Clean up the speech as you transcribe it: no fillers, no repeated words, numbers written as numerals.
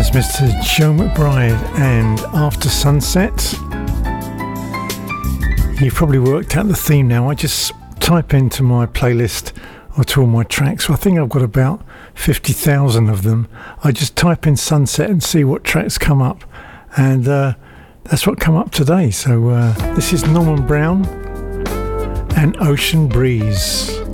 Mr. Joe McBride and After Sunset. You've probably worked out the theme now. I just type into my playlist or to all my tracks. I think I've got about 50,000 of them. I just type in Sunset and see what tracks come up. And that's what come up today. So this is Norman Brown and Ocean Breeze.